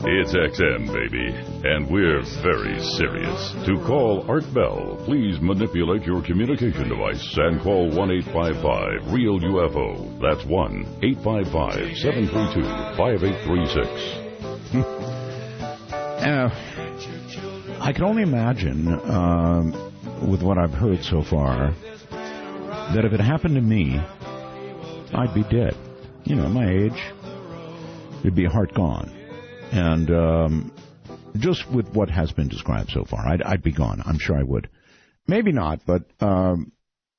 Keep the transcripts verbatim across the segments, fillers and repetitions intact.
It's X M, baby, and we're very serious. To call Art Bell, please manipulate your communication device and call one eight five five real U F O. That's one eight five five, seven three two, five eight three six. uh, I can only imagine, um, with what I've heard so far, that if it happened to me, I'd be dead. You know, my age, it'd be heart gone. And um, just with what has been described so far, I'd, I'd be gone. I'm sure I would. Maybe not, but um,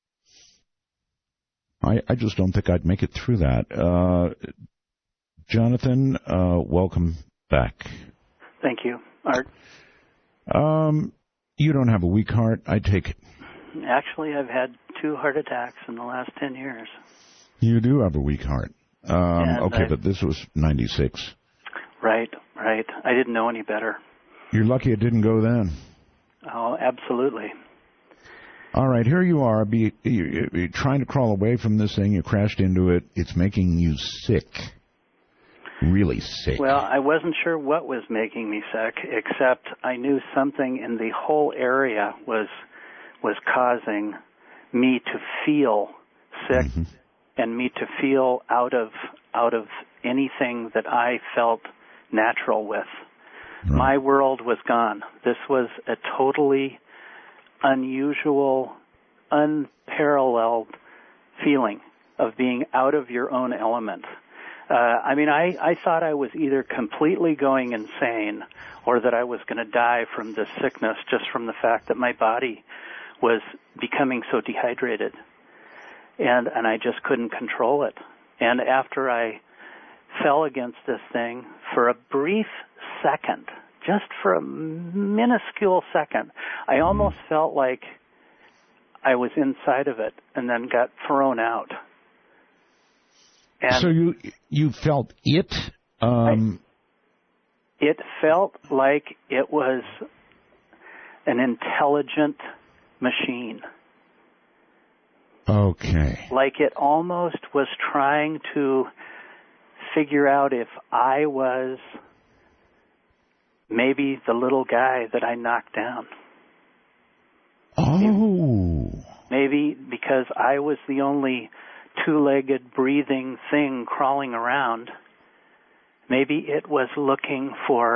I, I just don't think I'd make it through that. Uh, Jonathan, uh, welcome back. Thank you, Art. Um, you don't have a weak heart, I take it. Actually, I've had two heart attacks in the last ten years. You do have a weak heart. Um, okay, I, but this was ninety-six. Right, right. I didn't know any better. You're lucky it didn't go then. Oh, absolutely. All right, here you are, be, you're, you're trying to crawl away from this thing. You crashed into it. It's making you sick. Really sick. Well, I wasn't sure what was making me sick, except I knew something in the whole area was was causing me to feel sick mm-hmm. and me to feel out of out of anything that I felt natural with. Right. My world was gone. This was a totally unusual, unparalleled feeling of being out of your own element. Uh, I mean, I, I thought I was either completely going insane or that I was going to die from this sickness just from the fact that my body was becoming so dehydrated. And, and I just couldn't control it. And after I fell against this thing for a brief second, just for a minuscule second, I almost felt like I was inside of it and then got thrown out. And so you you felt it? Um... I, it felt like it was an intelligent machine. Okay. Like it almost was trying to figure out if I was maybe the little guy that I knocked down. Oh. Maybe because I was the only two-legged breathing thing crawling around, maybe it was looking for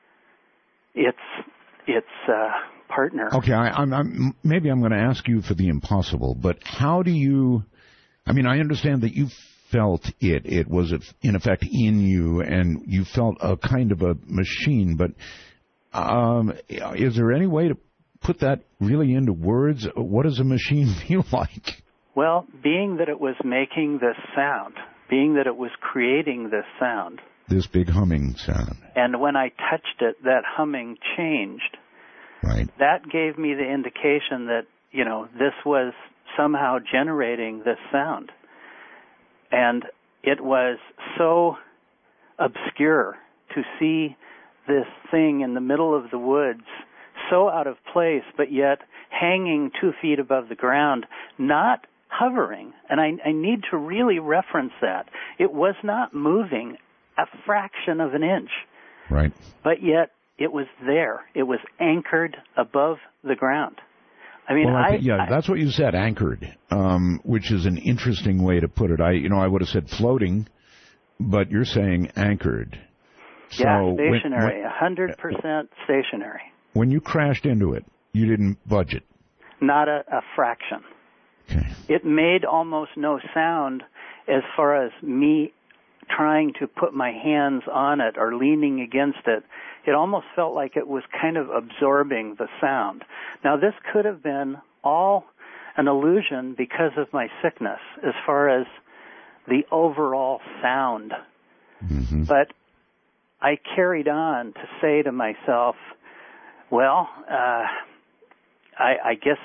its its uh, partner. Okay, I, I'm, I'm maybe I'm going to ask you for the impossible, but how do you? I mean, I understand that you felt it. It was in effect in you, and you felt a kind of a machine. But um, is there any way to put that really into words? What does a machine feel like? Well, being that it was making this sound, being that it was creating this sound. This big humming sound. And when I touched it, that humming changed. Right. That gave me the indication that, you know, this was somehow generating this sound. And it was so obscure to see this thing in the middle of the woods, so out of place, but yet hanging two feet above the ground, not hovering. And I, I need to really reference that. It was not moving a fraction of an inch. Right. But yet it was there. It was anchored above the ground. I mean, well, I, I yeah, I, that's what you said, anchored, um, which is an interesting way to put it. I, you know, I would have said floating, but you're saying anchored. So yeah, stationary, one hundred percent stationary. When you crashed into it, you didn't budge it? Not a, a fraction. Okay. It made almost no sound as far as me trying to put my hands on it or leaning against it. It almost felt like it was kind of absorbing the sound. Now, this could have been all an illusion because of my sickness as far as the overall sound. Mm-hmm. But I carried on to say to myself, well, uh, I, I guess